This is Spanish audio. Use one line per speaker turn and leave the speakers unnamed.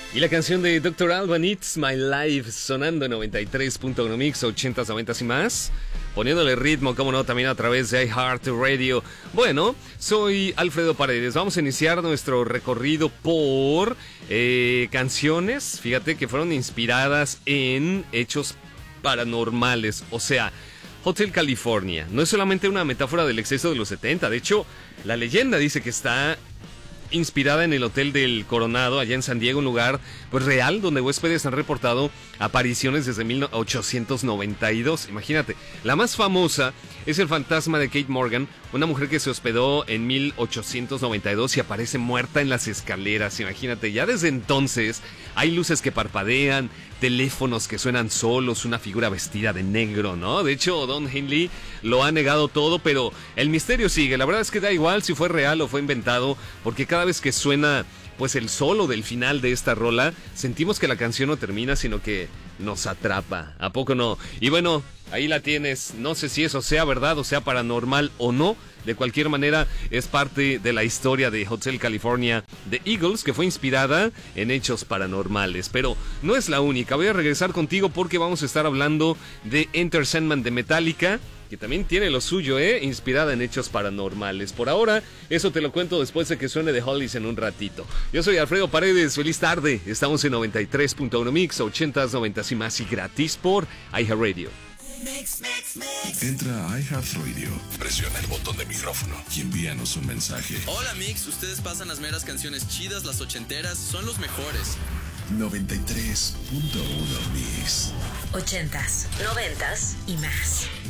Y la canción de Dr. Alban, It's My Life, sonando en 93.1 Mix, 80s, 90s y más. Poniéndole ritmo, como no, también a través de iHeartRadio. Bueno, soy Alfredo Paredes. Vamos a iniciar nuestro recorrido por canciones, fíjate, que fueron inspiradas en hechos paranormales. O sea, Hotel California no es solamente una metáfora del exceso de los 70. De hecho, la leyenda dice que está inspirada en el Hotel del Coronado, allá en San Diego, un lugar pues real donde huéspedes han reportado apariciones desde 1892. Imagínate, la más famosa es el fantasma de Kate Morgan, una mujer que se hospedó en 1892 y aparece muerta en las escaleras. Imagínate, ya desde entonces hay luces que parpadean, teléfonos que suenan solos, una figura vestida de negro, ¿no? De hecho, Don Henley lo ha negado todo, pero el misterio sigue. La verdad es que da igual si fue real o fue inventado, porque cada vez que suena pues el solo del final de esta rola, sentimos que la canción no termina, sino que nos atrapa. ¿A poco no? Y bueno, ahí la tienes. No sé si eso sea verdad o sea paranormal o no. De cualquier manera, es parte de la historia de Hotel California de Eagles, que fue inspirada en hechos paranormales. Pero no es la única. Voy a regresar contigo porque vamos a estar hablando de Enter Sandman de Metallica, que también tiene lo suyo, inspirada en hechos paranormales. Por ahora, eso te lo cuento después de que suene The Hollies en un ratito. Yo soy Alfredo Paredes, feliz tarde. Estamos en 93.1 Mix, 80s, 90s y más, y gratis por iHeartRadio.
Entra a iHeartRadio, presiona el botón de micrófono y envíanos un mensaje.
Hola Mix, ustedes pasan las meras canciones chidas, las ochenteras, son los mejores.
93.1 Mix.
80s, 90s y más.